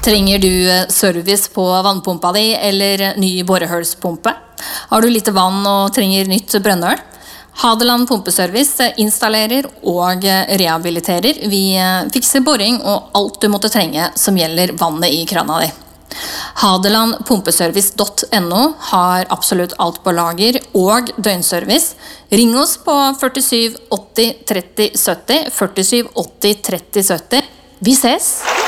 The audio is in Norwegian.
Trenger du service på vannpumpa di eller ny borehølspumpe? Har du lite vann og trenger nytt brønnøl? Hadeland Pumpeservice installerer og rehabiliterer. Vi fikser boring og alt du måtte trenge som gjelder vannet i krana di. Hadelandpumpeservice.no har absolutt alt på lager og døgnservice. Ring oss på 47 80 30 70, 47 80 30 70. Vi ses!